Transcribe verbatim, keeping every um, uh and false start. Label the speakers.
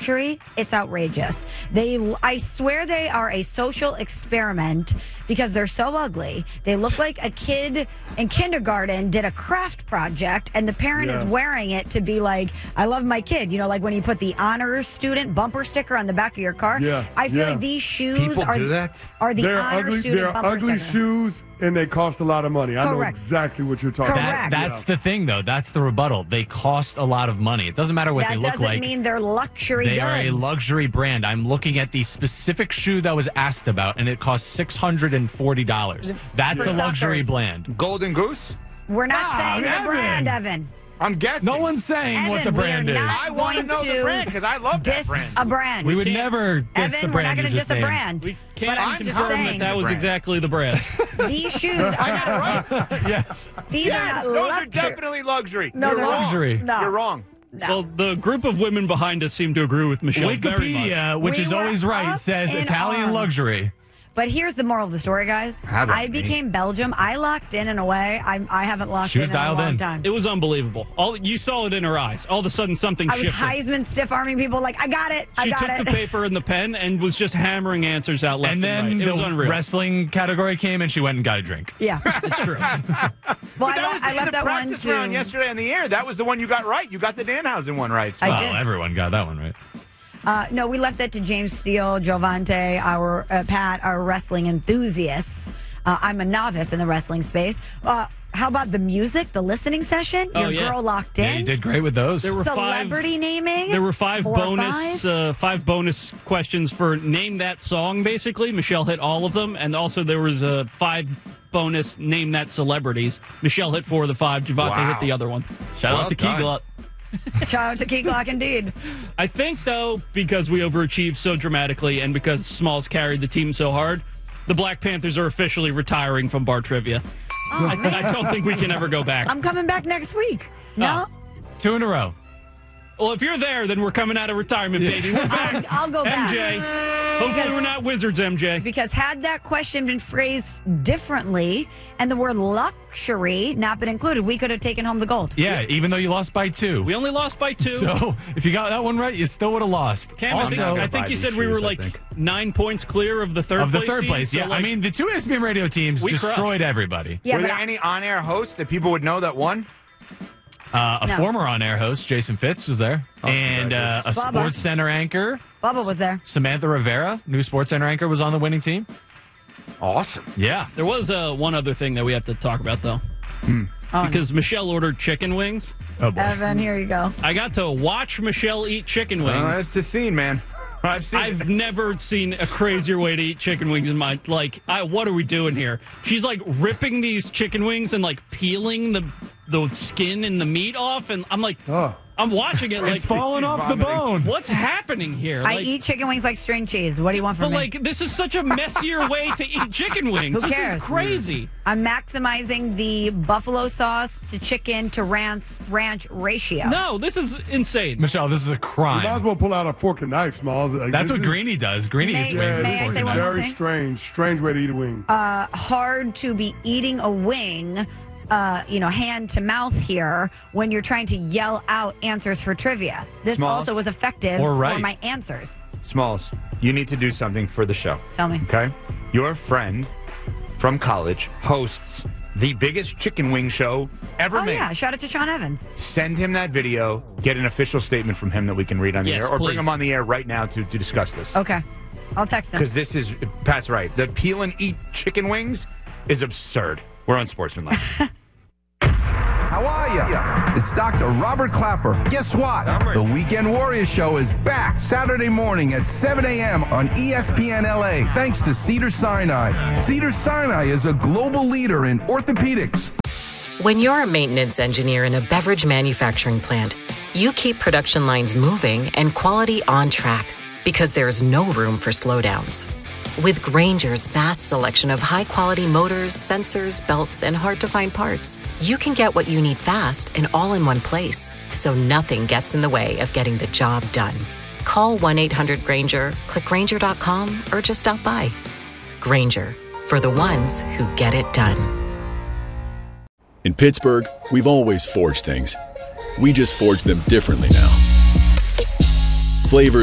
Speaker 1: luxury, it's outrageous. They, I swear they are a social experiment because they're so ugly. They look like a kid in kindergarten did a craft project and the parent
Speaker 2: Yeah.
Speaker 1: is wearing it to be like, I love my kid. You know, like when you put the honors student bumper sticker on the back of your car.
Speaker 2: Yeah,
Speaker 1: I feel
Speaker 2: yeah.
Speaker 1: like these shoes
Speaker 3: People
Speaker 1: are,
Speaker 3: do that?
Speaker 1: are the
Speaker 2: They're
Speaker 1: honor
Speaker 2: ugly.
Speaker 1: student
Speaker 2: They're
Speaker 1: bumper
Speaker 2: ugly
Speaker 1: sticker.
Speaker 2: shoes, and they cost a lot of money. I
Speaker 1: Correct.
Speaker 2: know exactly what you're talking
Speaker 1: Correct.
Speaker 2: about.
Speaker 4: That, that's
Speaker 2: Yeah.
Speaker 4: the thing, though. That's the rebuttal. They cost a lot of money. It doesn't matter what
Speaker 1: That
Speaker 4: they look
Speaker 1: doesn't
Speaker 4: like.
Speaker 1: mean they're luxury
Speaker 4: They
Speaker 1: goods.
Speaker 4: are a luxury brand. I'm looking at the specific shoe that was asked about, and it costs six hundred forty dollars. That's
Speaker 1: For
Speaker 4: a luxury
Speaker 1: suckers.
Speaker 4: brand.
Speaker 3: Golden Goose?
Speaker 1: We're not
Speaker 4: Ah,
Speaker 1: saying the
Speaker 4: Evan.
Speaker 1: brand, Evan.
Speaker 3: I'm guessing.
Speaker 4: No one's saying
Speaker 1: Evan,
Speaker 4: what the brand
Speaker 1: we
Speaker 4: is.
Speaker 1: are not
Speaker 3: I want to
Speaker 1: going
Speaker 3: know the
Speaker 1: to
Speaker 3: brand because I love that
Speaker 1: diss
Speaker 3: brand.
Speaker 1: a brand.
Speaker 4: We would
Speaker 5: can't-
Speaker 4: never diss
Speaker 1: Evan,
Speaker 4: the
Speaker 1: we're not
Speaker 4: brand
Speaker 1: going
Speaker 4: you
Speaker 1: to
Speaker 4: just
Speaker 1: diss a
Speaker 4: named.
Speaker 1: brand.
Speaker 5: We
Speaker 1: But
Speaker 5: can't
Speaker 1: I'm
Speaker 3: I'm
Speaker 1: just
Speaker 5: confirm
Speaker 1: saying,
Speaker 5: that that was
Speaker 3: brand.
Speaker 5: exactly the brand.
Speaker 1: these shoes are not,
Speaker 4: Yes.
Speaker 1: these
Speaker 3: Yes,
Speaker 1: are not
Speaker 3: those are
Speaker 1: luxury.
Speaker 3: definitely luxury.
Speaker 1: No,
Speaker 3: You're
Speaker 1: they're
Speaker 3: wrong.
Speaker 4: luxury.
Speaker 1: No.
Speaker 3: You're wrong.
Speaker 1: No.
Speaker 5: Well, the group of women behind us seem to agree with Michelle very much.
Speaker 4: Wikipedia, which
Speaker 1: We
Speaker 4: is
Speaker 1: were
Speaker 4: always right,
Speaker 1: up
Speaker 4: says
Speaker 1: in
Speaker 4: Italian
Speaker 1: arms.
Speaker 4: luxury.
Speaker 1: But here's the moral of the story, guys.
Speaker 3: How about
Speaker 1: I
Speaker 3: me?
Speaker 1: became Belgium. I locked in in a way I, I haven't locked
Speaker 4: She
Speaker 1: in
Speaker 4: was
Speaker 1: in a
Speaker 4: dialed
Speaker 1: long
Speaker 4: in.
Speaker 1: time.
Speaker 5: It was unbelievable. All you saw it in her eyes. All of a sudden, something
Speaker 1: I was
Speaker 5: shifted.
Speaker 1: Heisman stiff arming people like, I got it. I
Speaker 5: she
Speaker 1: got
Speaker 5: took
Speaker 1: it.
Speaker 5: the paper and the pen and was just hammering answers out left
Speaker 4: And
Speaker 5: and,
Speaker 4: then
Speaker 5: right. It was
Speaker 4: the
Speaker 5: unreal.
Speaker 4: wrestling category came, and she went and got a drink.
Speaker 1: Yeah.
Speaker 5: It's true.
Speaker 1: Well, I,
Speaker 3: That
Speaker 1: le-
Speaker 3: was
Speaker 1: I
Speaker 3: in
Speaker 1: left
Speaker 3: the
Speaker 1: that one
Speaker 3: practice
Speaker 1: to.
Speaker 3: round yesterday on the air. That was the one you got right. You got the Danhausen one right.
Speaker 1: I
Speaker 4: Well,
Speaker 1: did.
Speaker 4: everyone got that one right.
Speaker 1: Uh, no, we left that to James Steele, Jovante, our uh, Pat, our wrestling enthusiasts. Uh, I'm a novice in the wrestling space. Uh, how about the music, the listening session?
Speaker 5: Oh,
Speaker 1: Your
Speaker 5: yeah.
Speaker 1: girl locked in.
Speaker 4: Yeah, you did great with those.
Speaker 5: There were
Speaker 1: Celebrity
Speaker 5: five,
Speaker 1: naming.
Speaker 5: There were five
Speaker 1: Four or
Speaker 5: bonus
Speaker 1: five?
Speaker 5: Uh, five bonus questions for name that song. Basically, Michelle hit all of them, and also there was uh, five bonus name that celebrities. Michelle hit four of the five. Javante
Speaker 3: Wow.
Speaker 5: hit the other one. Shout
Speaker 3: Well
Speaker 5: out to
Speaker 3: done.
Speaker 5: Kegel.
Speaker 1: Shout out to Key Glock, indeed.
Speaker 5: I think, though, because we overachieved so dramatically and because Smalls carried the team so hard, the Black Panthers are officially retiring from bar trivia.
Speaker 1: Oh,
Speaker 5: I, I don't think we can ever go back.
Speaker 1: I'm coming back next week. No?
Speaker 4: Two in a row.
Speaker 5: Well, if you're there, then we're coming out of retirement, baby. We're back.
Speaker 1: I'll, I'll go back.
Speaker 5: M J. Hopefully
Speaker 1: Because-
Speaker 5: we're not wizards, M J.
Speaker 1: Because had that question been phrased differently and the word luxury not been included, we could have taken home the gold.
Speaker 4: Yeah, even though you lost by two.
Speaker 5: We only lost by two.
Speaker 4: So if you got that one right, you still would have lost.
Speaker 5: Cam, I think,
Speaker 4: Also,
Speaker 5: I think you
Speaker 3: buy
Speaker 5: said
Speaker 3: these
Speaker 5: we were
Speaker 3: shoes, I
Speaker 5: like
Speaker 3: think.
Speaker 5: nine points clear of the third
Speaker 4: of the
Speaker 5: place
Speaker 4: third
Speaker 5: team,
Speaker 4: place,
Speaker 5: so,
Speaker 4: yeah.
Speaker 5: like,
Speaker 4: I mean, the two S B M radio teams
Speaker 5: We
Speaker 4: destroyed everybody.
Speaker 1: Yeah,
Speaker 3: Were
Speaker 1: but
Speaker 3: there
Speaker 1: I-
Speaker 3: any on-air hosts that people would know that won?
Speaker 4: Uh, a
Speaker 1: No.
Speaker 4: former on-air host, Jason Fitz, was there.
Speaker 3: Oh,
Speaker 4: and uh, a
Speaker 1: Bubba.
Speaker 4: Sports Center anchor,
Speaker 1: Bubba was there.
Speaker 4: Samantha Rivera, new Sports Center anchor, was on the winning team.
Speaker 3: Awesome.
Speaker 4: Yeah.
Speaker 5: There was uh, one other thing that we have to talk about, though.
Speaker 1: Oh,
Speaker 5: Because Michelle ordered chicken wings.
Speaker 4: Oh, boy.
Speaker 1: Evan, here you go.
Speaker 5: I got to watch Michelle eat chicken wings.
Speaker 3: Uh, it's a scene, man. I've seen
Speaker 5: I've
Speaker 3: it.
Speaker 5: never seen a crazier way to eat chicken wings in my like. I, what are we doing here? She's like ripping these chicken wings and like peeling the the skin and the meat off, and I'm like,
Speaker 2: Oh.
Speaker 5: I'm watching it like,
Speaker 4: It's falling
Speaker 3: she's
Speaker 4: off
Speaker 3: vomiting.
Speaker 4: the bone.
Speaker 5: what's happening here?
Speaker 1: I
Speaker 5: Like,
Speaker 1: eat chicken wings like string cheese. What do you want from
Speaker 5: but
Speaker 1: me?
Speaker 5: like, this is such a messier way to eat chicken wings.
Speaker 1: Who
Speaker 5: this
Speaker 1: cares?
Speaker 5: is crazy.
Speaker 1: I'm maximizing the buffalo sauce to chicken to ranch ranch ratio.
Speaker 5: No, this is insane.
Speaker 4: Michelle, this is a
Speaker 2: You might as
Speaker 4: crime.
Speaker 2: well pull out a fork and knife, Smalls. Like,
Speaker 4: That's
Speaker 2: this
Speaker 4: what
Speaker 2: is-
Speaker 4: Greeny does. Greeny
Speaker 1: May-
Speaker 4: eats
Speaker 2: Yeah,
Speaker 4: wings with
Speaker 1: may I
Speaker 4: a fork
Speaker 1: say
Speaker 4: and
Speaker 1: one
Speaker 4: knife.
Speaker 1: more
Speaker 2: very
Speaker 1: thing?
Speaker 2: strange, strange way to eat a wing.
Speaker 1: Uh, hard to be eating a wing, uh, you know, hand to mouth here when you're trying to yell out answers for trivia. This
Speaker 3: Smalls.
Speaker 1: also was effective
Speaker 4: Or
Speaker 1: for
Speaker 4: right.
Speaker 1: my answers.
Speaker 3: Smalls, you need to do something for the show.
Speaker 1: Tell me.
Speaker 3: Okay? Your friend from college hosts the biggest chicken wing show ever
Speaker 1: Oh,
Speaker 3: made.
Speaker 1: yeah. Shout out to Sean Evans.
Speaker 3: Send him that video. Get an official statement from him that we can read on the
Speaker 5: Yes,
Speaker 3: air. Or
Speaker 5: please.
Speaker 3: bring him on the air right now to, to discuss this.
Speaker 1: Okay. I'll text him.
Speaker 3: Because this is, Pat's right. The peel and eat chicken wings is absurd. We're on Sportsmanlike.
Speaker 6: How are ya? It's Doctor Robert Clapper. Guess what? The Weekend Warrior Show is back Saturday morning at seven a.m. on E S P N L A, thanks to Cedars-Sinai. Cedars-Sinai is a global leader in orthopedics.
Speaker 7: When you're a maintenance engineer in a beverage manufacturing plant, you keep production lines moving and quality on track because there's no room for slowdowns. With Grainger's vast selection of high-quality motors, sensors, belts, and hard-to-find parts, you can get what you need fast and all in one place, so nothing gets in the way of getting the job done. Call one eight hundred Grainger, click Grainger dot com, or just stop by. Grainger, for the ones who get it done.
Speaker 8: In Pittsburgh, we've always forged things. We just forge them differently now. Flavors